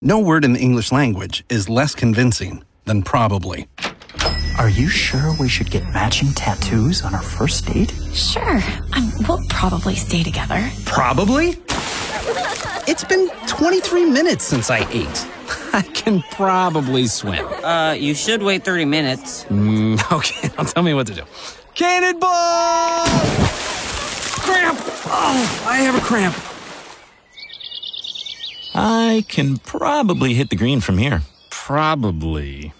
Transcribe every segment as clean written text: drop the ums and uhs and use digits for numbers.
No word in the English language is less convincing than probably. Are you sure we should get matching tattoos on our first date? Sure. We'll probably stay together. Probably? It's been 23 minutes since I ate. I can probably swim. You should wait 30 minutes. Okay, now tell me what to do. Cannonball! Cramp! Oh, I have a cramp. I can probably hit the green from here. Probably.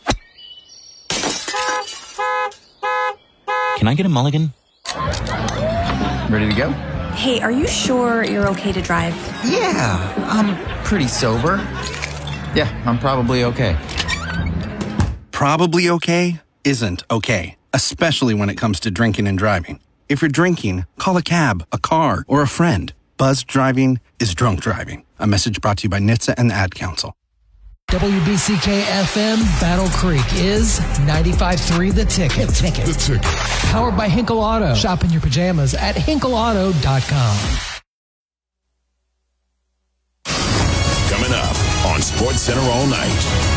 Can I get a mulligan? Ready to go? Hey, are you sure you're okay to drive? Yeah, I'm pretty sober. Yeah, I'm probably okay. Probably okay isn't okay, especially when it comes to drinking and driving. If you're drinking, call a cab, a car, or a friend. Buzzed driving is drunk driving. A message brought to you by NHTSA and the Ad Council. WBCK-FM Battle Creek is 95.3 The Ticket. The Ticket. Powered by Hinkle Auto. Shop in your pajamas at hinkleauto.com. Coming up on SportsCenter all night.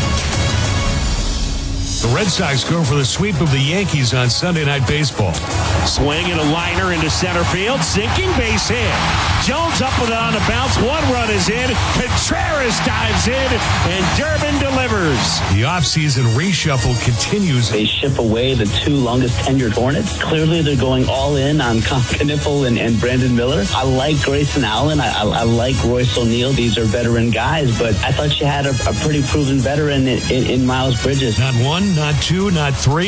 The Red Sox go for the sweep of the Yankees on Sunday Night Baseball. Swing and a liner into center field. Sinking base hit. Jones up with it on the bounce. One run is in. Contreras dives in, and Durbin delivers. The offseason reshuffle continues. They ship away the two longest tenured Hornets. Clearly, they're going all in on Kniffel and Brandon Miller. I like Grayson Allen. I like Royce O'Neal. These are veteran guys, but I thought you had a pretty proven veteran in Miles Bridges. Not one, not two, not three.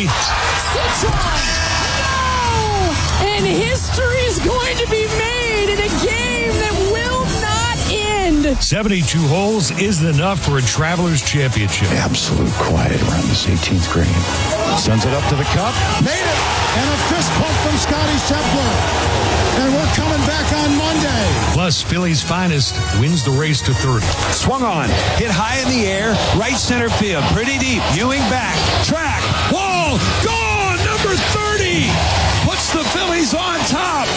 And history is going to be made in a game that will not end. 72 holes isn't enough for a Travelers Championship. Absolute quiet around this 18th green. Sends it up to the cup. Made it! And a fist pump from Scotty Scheffler. And we're coming back on Monday. Plus, Philly's finest wins the race to third. Swung on. Hit high in the air. Right center field. Pretty deep. Ewing back. Track. Wall. Gone. Number 30. Puts the Phillies on top.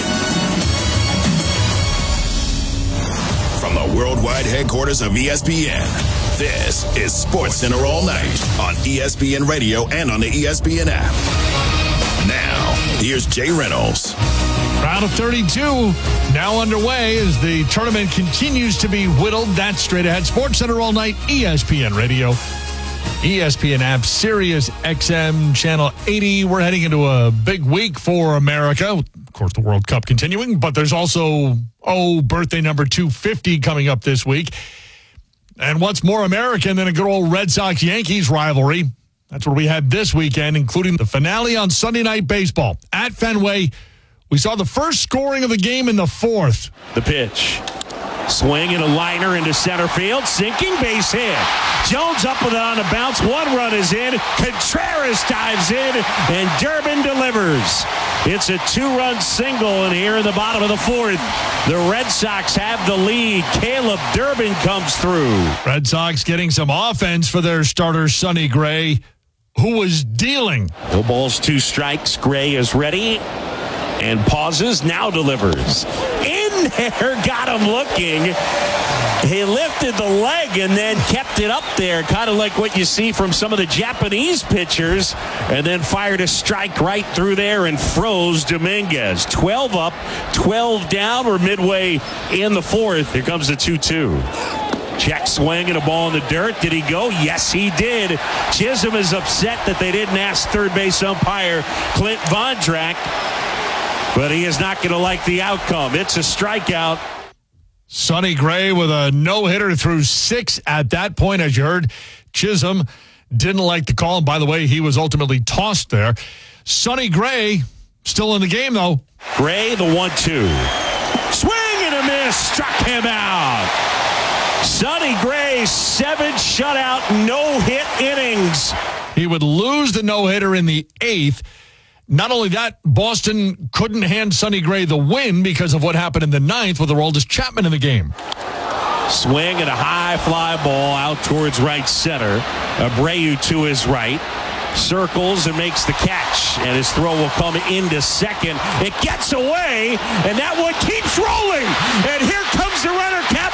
From the worldwide headquarters of ESPN, this is SportsCenter all night on ESPN Radio and on the ESPN app. Now, here's Jay Reynolds. Round of 32 now underway as the tournament continues to be whittled. That's straight ahead. SportsCenter all night, ESPN Radio, ESPN app, Sirius XM, Channel 80. We're heading into a big week for America. Of course, the World Cup continuing, but there's also, birthday number 250 coming up this week. And what's more American than a good old Red Sox-Yankees rivalry? That's what we had this weekend, including the finale on Sunday Night Baseball. At Fenway, we saw the first scoring of the game in the fourth. The pitch. Swing and a liner into center field. Sinking base hit. Jones up with it on the bounce. One run is in. Contreras dives in, and Durbin delivers. It's a two-run single, and here in the bottom of the fourth, the Red Sox have the lead. Caleb Durbin comes through. Red Sox getting some offense for their starter, Sonny Gray, who was dealing. No balls, two strikes. Gray is ready and pauses, now delivers. In there, got him looking. He lifted the leg and then kept it up there, kind of like what you see from some of the Japanese pitchers, and then fired a strike right through there and froze Dominguez. 12 up, 12 down. We're midway in the fourth. Here comes the 2-2. Check swing and a ball in the dirt. Did he go? Yes, he did. Chisholm is upset that they didn't ask third base umpire Clint Vondrack, but he is not going to like the outcome. It's a strikeout. Sonny Gray with a no-hitter through 6 at that point. As you heard, Chisholm didn't like the call. And by the way, he was ultimately tossed there. Sonny Gray still in the game, though. Gray, the 1-2. Swing and a miss. Struck him out. Sonny Gray, 7 shutout, no-hit innings. He would lose the no-hitter in the 8th. Not only that, Boston couldn't hand Sonny Gray the win because of what happened in the 9th with Aroldis Chapman in the game. Swing and a high fly ball out towards right center. Abreu to his right. Circles and makes the catch. And his throw will come into second. It gets away, and that one keeps rolling. And here comes the runner,